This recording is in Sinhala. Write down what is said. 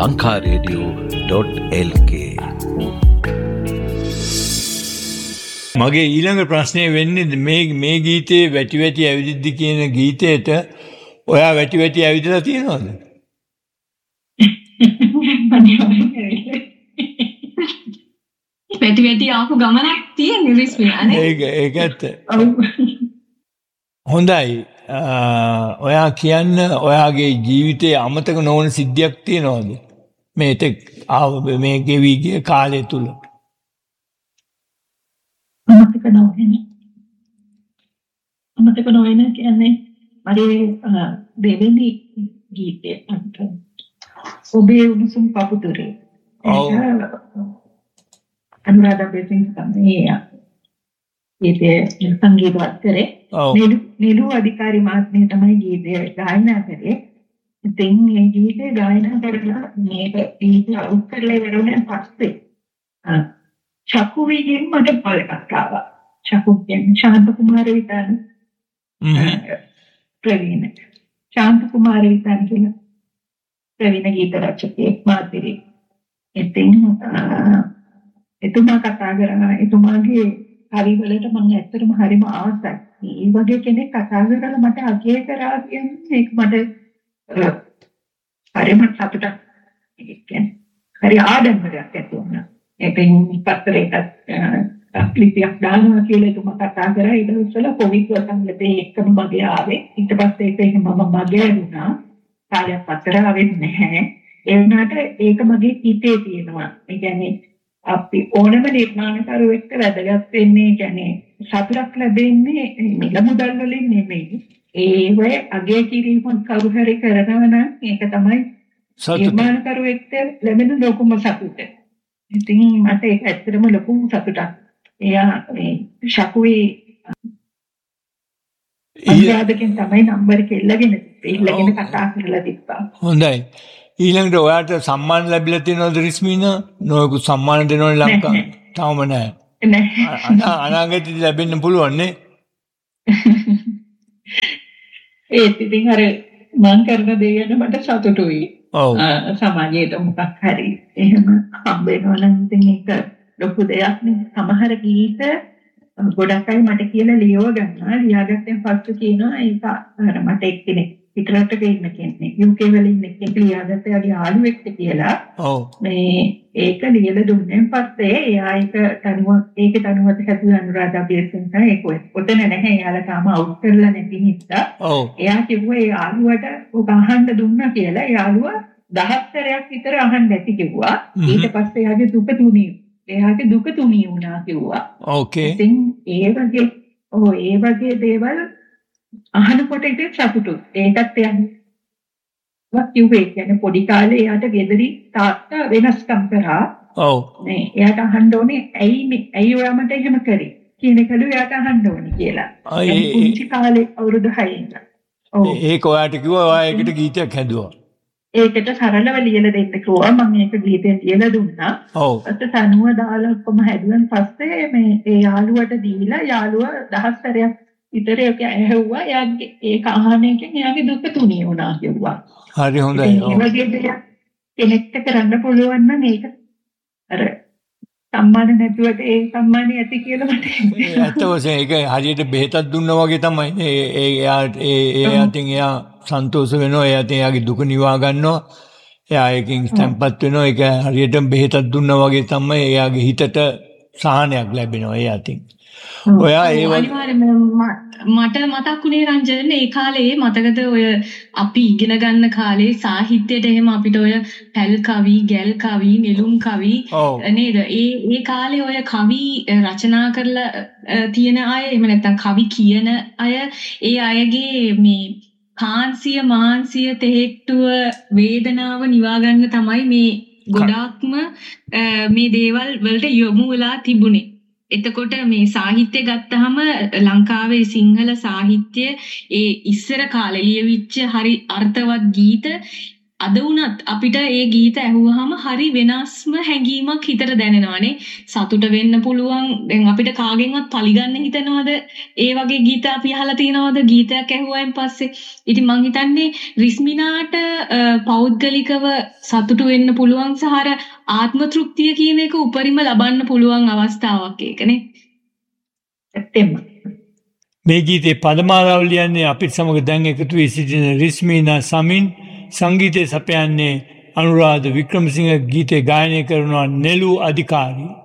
lankaradio.lk. මගේ ඊළඟ ප්‍රශ්නය වෙන්නේ මේ ගීතේ වැටි වැටි ඇවිදිද්දි කියන ගීතයට ඔයා වැටි වැටි ඇවිදලා තියෙනවද? වැටි වැටි ආපු ගමනක් තියෙන්නේ රිස්මියානේ. ඒක ඇත්ත. හොඳයි. ඔයා කියන්න ඔයාගේ ජීවිතයේ අමතක නොවන සිද්ධියක් තියෙනවද? මේ ගෙවි ගිය කාලය තුල. අමතක නොවන කියන්නේ මගේ දෙවෙනි ගීතය අන්ත ඔබේ උණුසුම් පපුතුරේ. අනුරාධා බේසින් තමයි ගීතය සංගීතවත් කරේ. නිලු අධිකාරී මහත්මිය තමයි ගීතය ගායනා කරේ. ඉතින් මේ ගීතය ගායනා කරලා මේක ගීතය අවුත් කරලා ඉවරුණාන් පස්සේ චකුවිගෙන් මට පොල් එකක් ආවා. චකුගෙන් ශාන්ත කුමාර විතාන ප්‍රවීණ ශාන්ත කුමාර විතාන කියන ප්‍රවීණ ගීත රචකයෙක් මාතිරි. ඉතින් එතුමා කතා කරා එතුමාගේ කවිවලට මම ඇත්තටම හරිම ආසයි. මේ වගේ කෙනෙක් කතා කරලා මට අගය කරා කියන්නේ ඒක මට හරිම සතුටක්. ඒ කියන්නේ හරි ආඩම්බරයක් ඇති වුණා. ඒකෙන් පත්තරයකට ක්ලිප්යක් දානවා කියලා එතුමා කතා කරා. ඊට පස්සේ කොවිඩ් වසංගතේ එක්කම මගේ ආවේ. ඊට පස්සේ ඒක මම මගේ වුණා. කාලයක් පතර ආවෙත් නැහැ. ඒ වුණාට ඒක මගේ හිතේ තියෙනවා. ඒ කියන්නේ අපි ඕනම නිර්මාණකරුවෙක්ට වැදගත් වෙන්නේ කියන්නේ සතුටක් ලැබෙන්නේ මිල මුදල් වලින් නෙමෙයි. ඒ වේ අගය කිරීම කවුරු හරි කරනවා නම් ඒක තමයි නිර්මාණකරුවෙක්ට ලැබෙන ලොකුම සතුට. ඉතින් මට ඒක ඇත්තටම ලොකු සතුටක්. එයා මේ ශකුවේ අනුරාධකෙන් තමයි නම්බර් එක ඉල්ලගෙන කතා කරලා තිබ්බා. හොඳයි. ඊළඟට ඔයාට සම්මාන ලැබිලා තියෙනවද රිස්මිනා? නොයෙකුත් සම්මාන දෙනවනේ ලංකාවේ. තාම නැහැ. අනාගතේදී ලැබෙන්න පුළුවන් නේ. ඒත් ඉතින් අර මං කරන දේ ගැන මට සතුටුයි. සමාජයට මොකක් හරි එහෙම හම්බ වෙනවා නම් ඉතින් ඒක ලොකු දෙයක් නේ. සමහර ගීත ගොඩක් අය මට කියලා ලියව ගන්නවා. ලියාගත්තෙන් පස්සේ කියනවා ඒක අර මට එක්කෙනෙක් පිටරටක ඉන්න කෙනෙක් UK වල ඉන්න කෙනෙක් ලියාගත්ත යාගේ යාළුවෙක්ට කියලා. මේ ඒක ලියලා දුන්නෙන් පස්සේ එයා ඒක තනුවත් හැදුවා අනුරාධා බේසින්ට. ඒක ඔතන නැහැ. එයාලා තාම අවුට් කරලා නැති හින්දා. එයා කිව්වා ඒ යාළුවට ඔබ අහන්න දුන්නා කියලා. යාළුවා 10 සැරයක් විතර අහන්න ඇති කිව්වා. ඊට පස්සේ එයාගේ දුක තුනී වුණා කිව්වා. ඉතින් ඒ වගේ දේවල් අහනකොට ඉතින් සතුටුයි. ඒකත් යන්නේ කිව්වේ කියන්නේ පොඩි කාලේ එයාට ගෙදරි තාත්තා වෙනස්කම් කරා. මේ එයාට අහන්න ඕනේ ඇයි ඔයා මට එහෙම කරේ කියන එකලු එයාට අහන්න ඕනේ කියලා. පුංචි කාලේ අවුරුදු 6 ඉඳලා. ඒක ඔයාට කිව්වා ඔයා ඒකට ගීතයක් හැදුවා. ඒකට සරලව ලියලා දෙන්න කිව්වා. මම ඒක ගීතෙන් ලියලා දුන්නා. ඊට තනුව දාලා කොහොම හැදුවන් පස්සේ මේ ඒ යාළුවට දීලා යාළුවා 10 සැරයක් විතර ඒක ඇහුවා. එයාගේ ඒක අහන එකෙන් එයාගේ දුක තුනී වුණා කිව්වා. හරි හොඳයි. ඒ වගේ දෙයක් කෙනෙක්ට කරන්න පුළුවන් නම් ඒක අර සම්මාන නැතුවට ඒ සම්මානිය ඇති කියලා මට ඇත්ත වශයෙන් ඒක හරියට බෙහෙතක් දුන්නා වගේ තමයි. එයා සන්තෝෂ වෙනවා. එයාගේ දුක නිවා ගන්නවා. එයා ඒකෙන් තැම්පත් වෙනවා. ඒක හරියට බෙහෙතක් දුන්නා වගේ තමයි එයාගේ හිතට සහනයක් ලැබෙනවා. ඒ අතින් ඔයා මට මතක් වුණේ රංජන ඒ කාලේ මතකද ඔය අපි ඉගෙන ගන්න කාලේ සාහිත්‍යයට එහෙම අපිට ඔය පැල් කවි, ගැල් කවි, නෙළුම් කවි නේද? ඒ කාලේ ඔය කවි රචනා කරලා තියෙන අය එහෙම නැත්නම් කවි කියන අය ඒ අයගේ මේ කාන්සිය මාන්සිය තෙහෙට්ටුව වේදනාව නිවා ගන්න තමයි මේ ගොඩාක්ම මේ දේවල් වලට යොමු වෙලා තිබුණේ. එතකොට මේ සාහිත්‍ය ගත්තාම ලංකාවේ සිංහල සාහිත්‍ය ඒ ඉස්සර කාලේ ලියවිච්ච හරි අර්ථවත් ගීත අද වුණත් අපිට ඒ ගීත ඇහුවාම හරි වෙනස්ම හැඟීමක් හිතට දැනෙනවානේ. සතුට වෙන්න පුළුවන්. දැන් අපිට කාගෙන්වත් පරිගන්න හිතනවද? ඒ වගේ ගීත අපි අහලා තියෙනවද? ගීතයක් ඇහුවායින් පස්සේ. ඉතින් මං හිතන්නේ රිස්මිනාට පෞද්ගලිකව සතුටු වෙන්න පුළුවන් සහ ආත්ම තෘප්තිය කියන එක උපරිම ලබන්න පුළුවන් අවස්ථාවක් ඒකනේ. ඇත්තෙම. මේ ගීතේ පදමාලාව ලියන්නේ අපිට සමග දැන් එකතු වී සිටින රිස්මිනා සමින්, සංගීතය සපයන්නේ අනුරාධ වික්‍රමසිංහ, ගීතේ ගායනය කරනවා නෙළු අධිකාරී.